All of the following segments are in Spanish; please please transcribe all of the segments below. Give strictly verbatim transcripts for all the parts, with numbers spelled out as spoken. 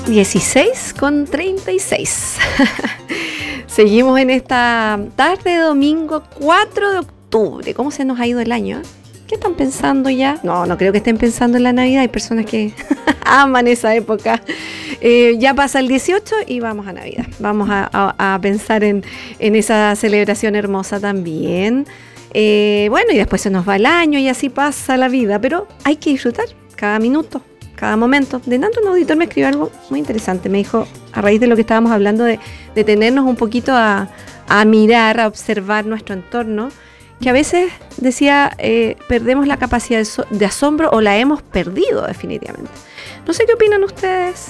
dieciséis con treinta y seis. Seguimos en esta tarde de domingo cuatro de octubre. ¿Cómo se nos ha ido el año? ¿Qué están pensando ya? No, no creo que estén pensando en la Navidad. Hay personas que aman esa época. Eh, ya pasa el dieciocho y vamos a Navidad. Vamos a, a, a pensar en, en esa celebración hermosa también. Eh, bueno, y después se nos va el año y así pasa la vida. Pero hay que disfrutar cada minuto, cada momento. De tanto un auditor me escribió algo muy interesante. Me dijo, a raíz de lo que estábamos hablando, de detenernos un poquito a, a mirar, a observar nuestro entorno, que a veces, decía, eh, perdemos la capacidad de, so- de asombro o la hemos perdido definitivamente. No sé qué opinan ustedes.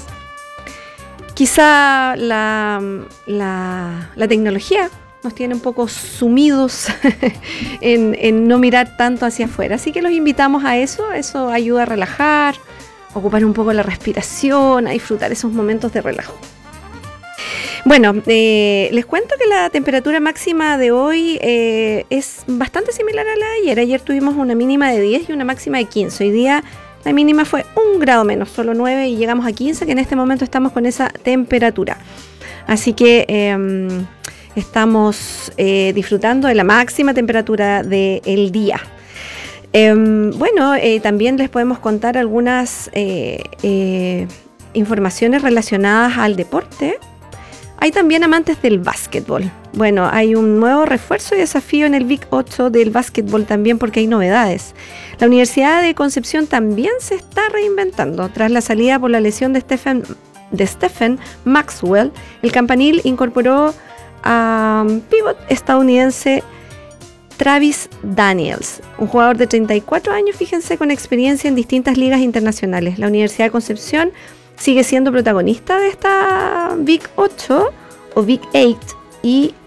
Quizá la, la, la tecnología nos tiene un poco sumidos en, en no mirar tanto hacia afuera. Así que los invitamos a eso. Eso ayuda a relajar, ocupar un poco la respiración, a disfrutar esos momentos de relajo. Bueno, eh, les cuento que la temperatura máxima de hoy eh, es bastante similar a la de ayer. Ayer tuvimos una mínima de diez y una máxima de quince. Hoy día la mínima fue un grado menos, solo nueve, y llegamos a quince, que en este momento estamos con esa temperatura. Así que eh, estamos eh, disfrutando de la máxima temperatura del día. Eh, bueno, eh, también les podemos contar algunas eh, eh, informaciones relacionadas al deporte. Hay también amantes del básquetbol. Bueno, hay un nuevo refuerzo y desafío en el Big ocho del básquetbol también, porque hay novedades. La Universidad de Concepción también se está reinventando. Tras la salida por la lesión de Stephen, de Stephen Maxwell, el campanil incorporó a um, pívot estadounidense Travis Daniels, un jugador de treinta y cuatro años, fíjense, con experiencia en distintas ligas internacionales. La Universidad de Concepción sigue siendo protagonista de esta Big ocho o Big ocho, y